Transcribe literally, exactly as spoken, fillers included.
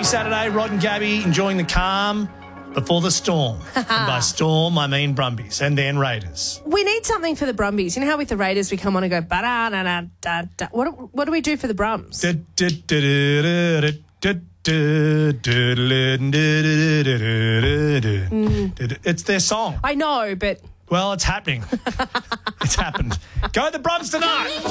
Happy Saturday, Rod and Gabby enjoying the calm before the storm. And by storm, I mean Brumbies and then Raiders. We need something for the Brumbies. You know how with the Raiders we come on and go, ba da da da da da. What, do- what do we do for the Brums? It's their song. I know, but... Well, it's happening. It's happened. Go the Brums tonight.